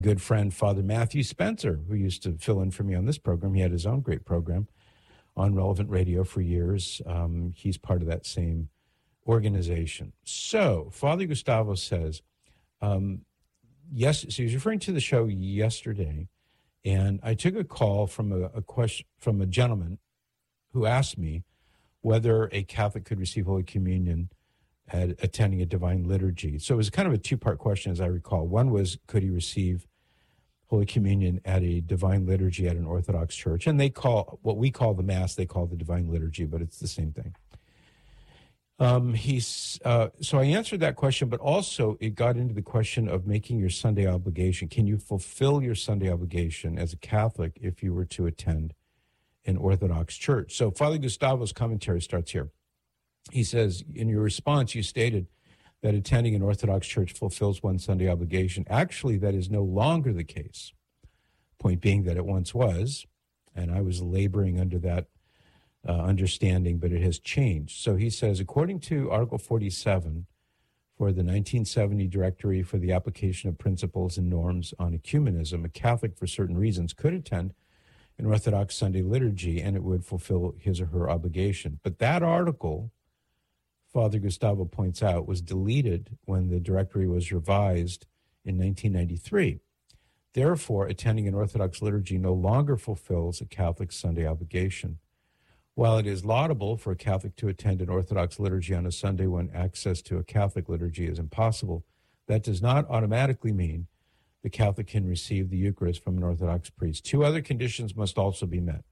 good friend, Father Matthew Spencer, who used to fill in for me on this program. He had his own great program on Relevant Radio for years. He's part of that same organization. So Father Gustavo says, yes, so he's referring to the show yesterday, and I took a call from a question from a gentleman who asked me whether a Catholic could receive Holy Communion at attending a divine liturgy. So it was kind of a two-part question, as I recall. One was, could he receive Holy Communion at a divine liturgy at an Orthodox church? And they call, what we call the Mass, they call the divine liturgy, but it's the same thing. So I answered that question, but also it got into the question of making your Sunday obligation. Can you fulfill your Sunday obligation as a Catholic if you were to attend an Orthodox church? So Father Gustavo's commentary starts here. He says, in your response, you stated that attending an Orthodox church fulfills one's Sunday obligation. Actually, that is no longer the case. Point being that it once was, and I was laboring under that understanding, but it has changed. So he says, according to Article 47 for the 1970 Directory for the Application of Principles and Norms on Ecumenism, a Catholic for certain reasons could attend an Orthodox Sunday liturgy and it would fulfill his or her obligation. But that article, Father Gustavo points out, was deleted when the directory was revised in 1993. Therefore, attending an Orthodox liturgy no longer fulfills a Catholic Sunday obligation. While it is laudable for a Catholic to attend an Orthodox liturgy on a Sunday when access to a Catholic liturgy is impossible, that does not automatically mean the Catholic can receive the Eucharist from an Orthodox priest. Two other conditions must also be met.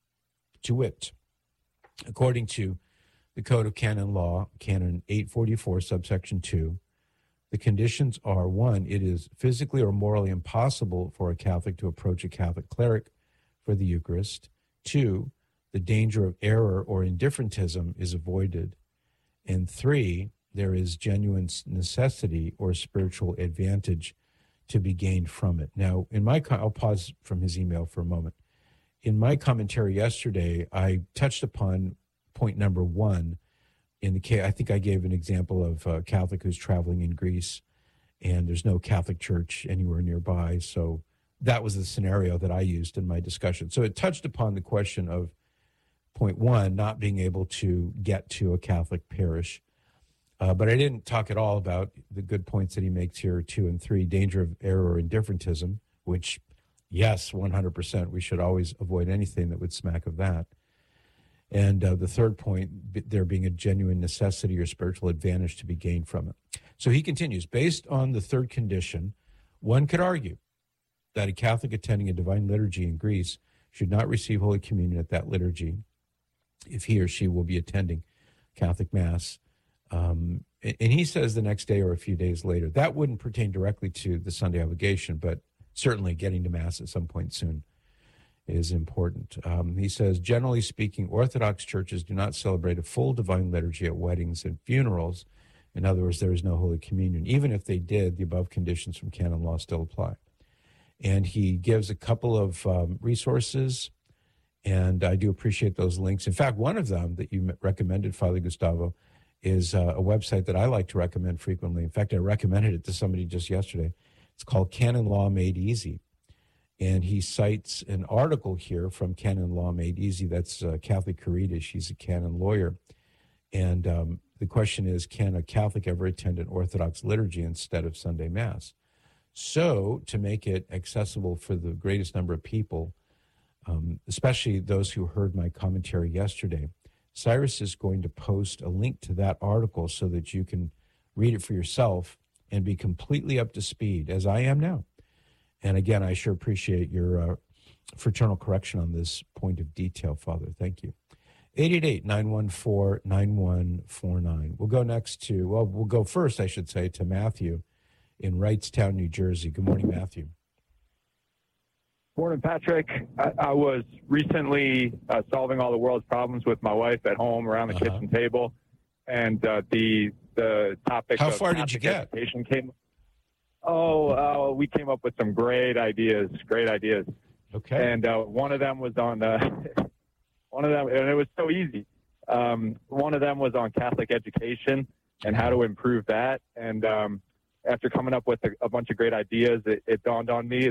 To wit, according to the Code of Canon Law, Canon 844, subsection 2, the conditions are: 1, it is physically or morally impossible for a Catholic to approach a Catholic cleric for the Eucharist. 2, the danger of error or indifferentism is avoided. And 3, there is genuine necessity or spiritual advantage to be gained from it. Now, I'll pause from his email for a moment. In my commentary yesterday, I touched upon point number 1. In the case, I think I gave an example of a Catholic who's traveling in Greece, and there's no Catholic church anywhere nearby. So that was the scenario that I used in my discussion. So it touched upon the question of point 1, not being able to get to a Catholic parish. But I didn't talk at all about the good points that he makes here, 2 and 3, danger of error or indifferentism, which, yes, 100%, we should always avoid anything that would smack of that. And the third point, there being a genuine necessity or spiritual advantage to be gained from it. So he continues, based on the third condition, one could argue that a Catholic attending a divine liturgy in Greece should not receive Holy Communion at that liturgy if he or she will be attending Catholic Mass. And he says the next day or a few days later. That wouldn't pertain directly to the Sunday obligation, but certainly getting to Mass at some point soon is important. He says, generally speaking, Orthodox churches do not celebrate a full divine liturgy at weddings and funerals. In other words, there is no Holy Communion. Even if they did, the above conditions from canon law still apply. And he gives a couple of resources, and I do appreciate those links. In fact, one of them that you recommended, Father Gustavo, is a website that I like to recommend frequently. In fact, I recommended it to somebody just yesterday. It's called Canon Law Made Easy. And he cites an article here from Canon Law Made Easy. That's Kathy Carita. She's a canon lawyer. And the question is, can a Catholic ever attend an Orthodox liturgy instead of Sunday Mass? So to make it accessible for the greatest number of people, especially those who heard my commentary yesterday, Cyrus is going to post a link to that article so that you can read it for yourself and be completely up to speed, as I am now. And again, I sure appreciate your fraternal correction on this point of detail, Father. Thank you. 888-914-9149. We'll go we'll go first, I should say, to Matthew in Wrightstown, New Jersey. Good morning, Matthew. Morning, Patrick. I was recently solving all the world's problems with my wife at home around the kitchen table, and the topic How of far did you get? Education came. We came up with some great ideas. Okay. And one of them was on one of them, and it was so easy. One of them was on Catholic education and how to improve that. And after coming up with a bunch of great ideas, it dawned on me